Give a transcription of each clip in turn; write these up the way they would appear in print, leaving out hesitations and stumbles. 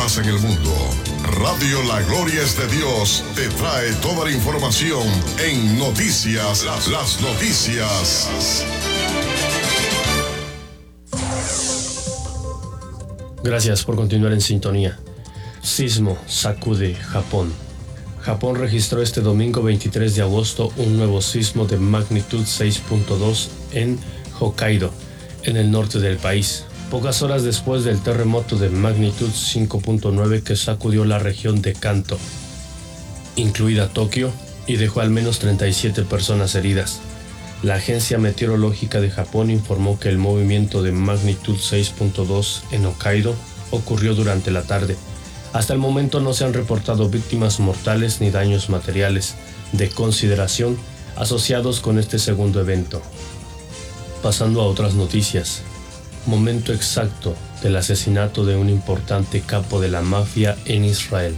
pasa en el mundo. Radio La Gloria es de Dios te trae toda la información en noticias, las noticias. Gracias por continuar en sintonía. Sismo sacude Japón. Japón registró este domingo 23 de agosto un nuevo sismo de magnitud 6.2 en Hokkaido, en el norte del país, pocas horas después del terremoto de magnitud 5.9 que sacudió la región de Kanto, incluida Tokio, y dejó al menos 37 personas heridas. La Agencia Meteorológica de Japón informó que el movimiento de magnitud 6.2 en Hokkaido ocurrió durante la tarde. Hasta el momento no se han reportado víctimas mortales ni daños materiales de consideración asociados con este segundo evento. Pasando a otras noticias. Momento exacto del asesinato de un importante capo de la mafia en Israel.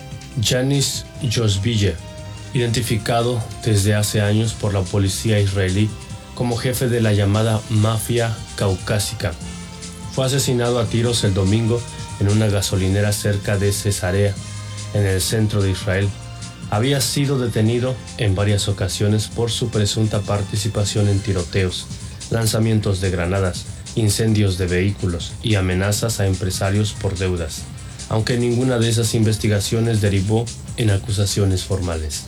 Yanis Yosville, identificado desde hace años por la policía israelí como jefe de la llamada mafia caucásica, fue asesinado a tiros el domingo en una gasolinera cerca de Cesarea, en el centro de Israel. Había sido detenido en varias ocasiones por su presunta participación en tiroteos, lanzamientos de granadas, incendios de vehículos y amenazas a empresarios por deudas, aunque ninguna de esas investigaciones derivó en acusaciones formales.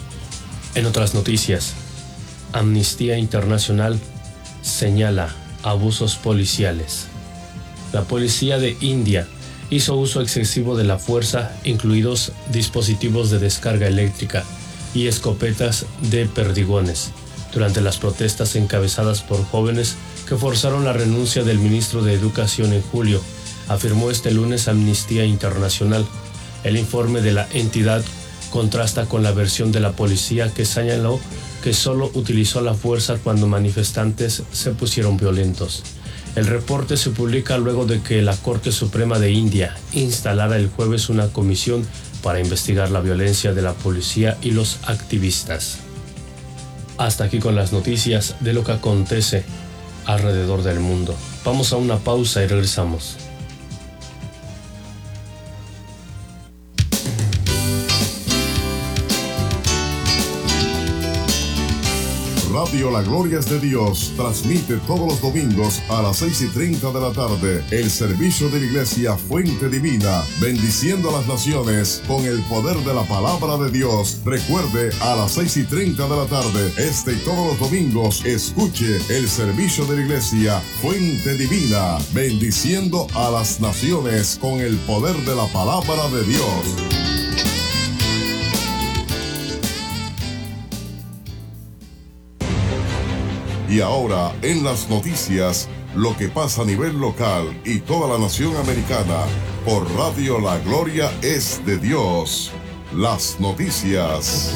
En otras noticias, Amnistía Internacional señala abusos policiales. La policía de India hizo uso excesivo de la fuerza, incluidos dispositivos de descarga eléctrica y escopetas de perdigones, durante las protestas encabezadas por jóvenes que forzaron la renuncia del ministro de Educación en julio, afirmó este lunes Amnistía Internacional. El informe de la entidad contrasta con la versión de la policía, que señaló que solo utilizó la fuerza cuando manifestantes se pusieron violentos. El reporte se publica luego de que la Corte Suprema de India instalara el jueves una comisión para investigar la violencia de la policía y los activistas. Hasta aquí con las noticias de lo que acontece alrededor del mundo. Vamos a una pausa y regresamos. Radio La Gloria es de Dios transmite todos los domingos a las 6:30 de la tarde el servicio de la Iglesia Fuente Divina, bendiciendo a las naciones con el poder de la palabra de Dios. Recuerde, a las 6:30 de la tarde, este y todos los domingos, escuche el servicio de la Iglesia Fuente Divina, bendiciendo a las naciones con el poder de la palabra de Dios. Y ahora, en las noticias, lo que pasa a nivel local y toda la nación americana, por Radio La Gloria es de Dios. Las noticias.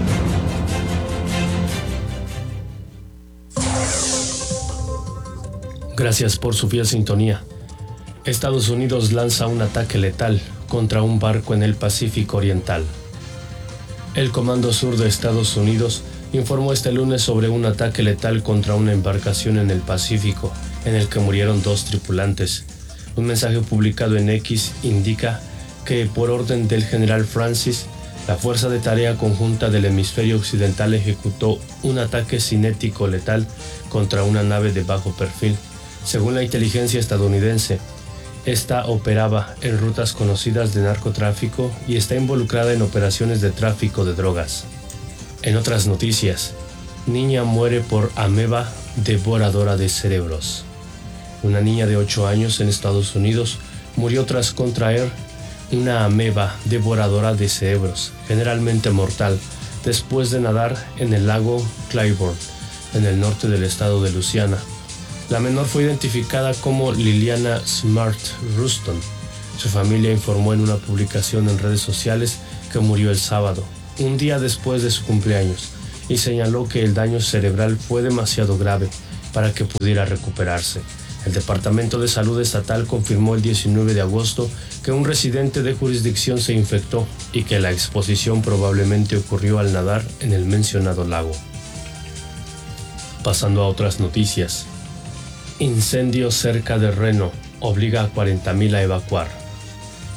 Gracias por su fiel sintonía. Estados Unidos lanza un ataque letal contra un barco en el Pacífico Oriental. El Comando Sur de Estados Unidos informó este lunes sobre un ataque letal contra una embarcación en el Pacífico, en el que murieron 2 tripulantes. Un mensaje publicado en X indica que, por orden del general Francis, la Fuerza de Tarea Conjunta del Hemisferio Occidental ejecutó un ataque cinético letal contra una nave de bajo perfil. Según la inteligencia estadounidense, esta operaba en rutas conocidas de narcotráfico y está involucrada en operaciones de tráfico de drogas. En otras noticias, niña muere por ameba devoradora de cerebros. Una niña de 8 años en Estados Unidos murió tras contraer una ameba devoradora de cerebros, generalmente mortal, después de nadar en el lago Claiborne, en el norte del estado de Luisiana. La menor fue identificada como Liliana Smart Ruston. Su familia informó en una publicación en redes sociales que murió el sábado, un día después de su cumpleaños, y señaló que el daño cerebral fue demasiado grave para que pudiera recuperarse. El Departamento de Salud Estatal confirmó el 19 de agosto que un residente de jurisdicción se infectó y que la exposición probablemente ocurrió al nadar en el mencionado lago. Pasando a otras noticias. Incendio cerca de Reno obliga a 40,000 a evacuar.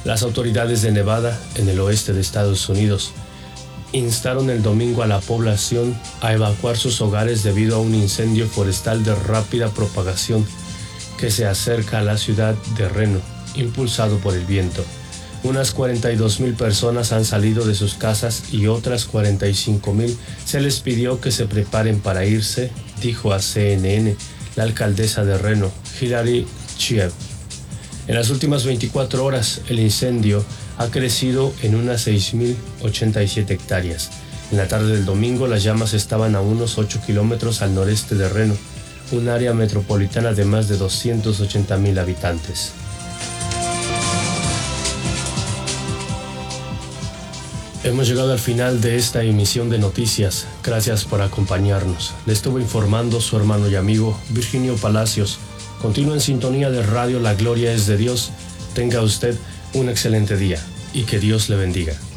Las autoridades de Nevada, en el oeste de Estados Unidos, instaron el domingo a la población a evacuar sus hogares debido a un incendio forestal de rápida propagación que se acerca a la ciudad de Reno, impulsado por el viento. Unas 42,000 personas han salido de sus casas y otras 45,000 se les pidió que se preparen para irse, dijo a CNN la alcaldesa de Reno, Hilary Chieb. En las últimas 24 horas, el incendio ha crecido en unas 6,087 hectáreas. En la tarde del domingo, las llamas estaban a unos 8 kilómetros al noreste de Reno, un área metropolitana de más de 280,000 habitantes. Hemos llegado al final de esta emisión de noticias. Gracias por acompañarnos. Le estuvo informando su hermano y amigo Virginio Palacios. Continúa en sintonía de Radio La Gloria es de Dios. Tenga usted un excelente día y que Dios le bendiga.